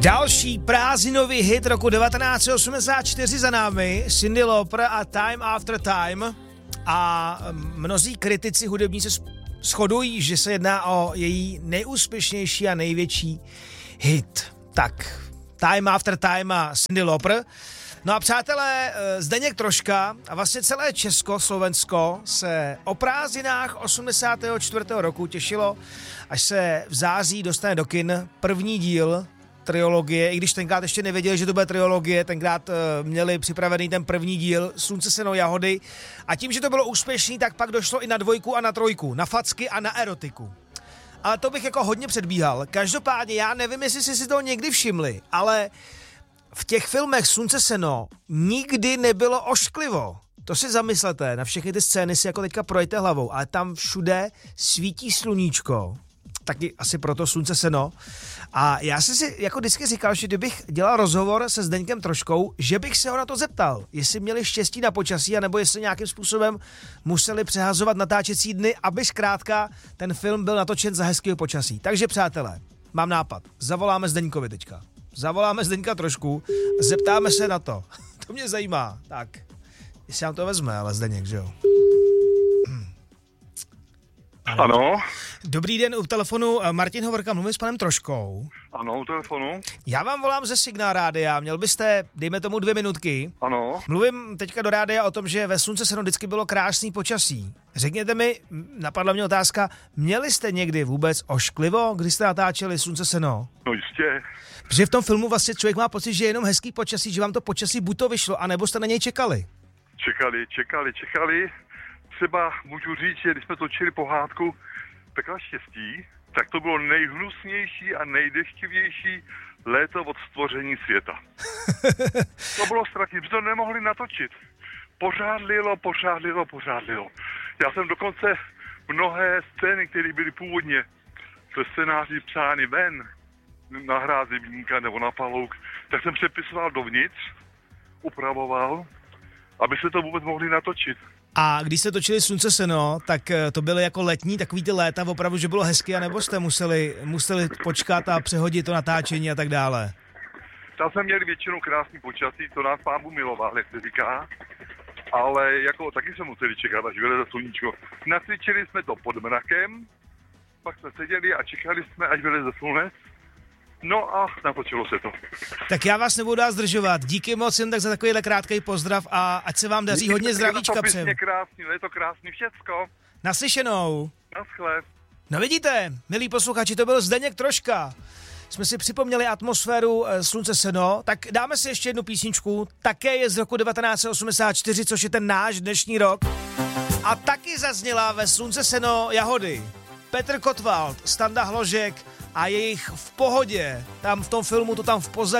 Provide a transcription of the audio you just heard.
Další prázdninový hit roku 1984 za námi, Cyndi Lauper a Time After Time. A mnozí kritici hudební se shodují, že se jedná o její nejúspěšnější a největší hit. Tak, Time After Time a Cyndi Lauper. No a přátelé, Zdeněk Troška a vlastně celé Česko-Slovensko se o prázdninách 84. roku těšilo, až se v září dostane do kin první díl triologie, i když tenkrát ještě nevěděli, že to bude triologie, tenkrát měli připravený ten první díl Slunce, seno, jahody a tím, že to bylo úspěšný, tak pak došlo i na 2 a na 3, na facky a na erotiku. Ale to bych jako hodně předbíhal. Každopádně já nevím, jestli jsi si toho někdy všimli, ale v těch filmech Slunce, seno nikdy nebylo ošklivo. To si zamyslete, na všechny ty scény si jako teďka projďte hlavou, ale tam všude svítí sluníčko. Taky asi proto Slunce, seno. A já jsem si jako vždycky říkal, že kdybych dělal rozhovor se Zdeňkem Troškou, že bych se ho na to zeptal, jestli měli štěstí na počasí, anebo jestli nějakým způsobem museli přehazovat natáčecí dny, aby zkrátka ten film byl natočen za hezkého počasí. Takže přátelé, mám nápad. Zavoláme Zdeňkovi teďka. Zavoláme Zdeňka Trošku, zeptáme se na to. To mě zajímá. Tak, jestli nám to vezme, ale Zdeněk, že jo? Ano. Dobrý den, u telefonu Martin Hovorka, mluvím s panem Troškou. Ano, u telefonu. Já vám volám ze Signál rádia, měl byste, dejme tomu 2 minutky. Ano. Mluvím teďka do rádia o tom, že ve Slunce, seno vždycky bylo krásný počasí. Řekněte mi, napadla mě otázka, měli jste někdy vůbec ošklivo, když jste natáčeli Slunce, seno? No jistě. Protože v tom filmu vlastně člověk má pocit, že je jenom hezký počasí, že vám to počasí buď to vyšlo, anebo jste na něj čekali. Čekali. Třeba můžu říct, že když jsme točili pohádku Pekla štěstí, tak to bylo nejhnusnější a nejdeštivější léto od stvoření světa. To bylo strašné, že to nemohli natočit. Pořád lilo. Já jsem dokonce mnohé scény, které byly původně ve scénáři psány ven, na hrát zimníka nebo na palouk, tak jsem přepisoval dovnitř, upravoval, aby se to vůbec mohli natočit. A když jste točili Slunce, seno, tak to byly jako letní, takový ty léta, opravdu, že bylo hezky, anebo jste museli počkat a přehodit to natáčení a tak dále? Tam jsme měli většinou krásný počasí, to nás Pán Bůh miloval, jak se říká, ale jako taky jsme museli čekat, až vyleze sluníčko. Nacvičili jsme to pod mrakem, pak jsme seděli a čekali jsme, až vyleze slunec. No a natočilo se to. Tak já vás nebudu dál zdržovat. Díky moc jen tak za takovýhle krátký pozdrav a ať se vám daří hodně zdravíčka přeju. Je to krásný všecko. Naslyšenou. Naschle. No vidíte, milí posluchači, to byl Zdeněk Troška. Jsme si připomněli atmosféru Slunce, seno, tak dáme si ještě jednu písničku. Také je z roku 1984, což je ten náš dnešní rok. A taky zazněla ve Slunce, seno, jahody. Petr Kotwald, Standa Hložek a jejich V pohodě. Tam v tom filmu to tam v pozadí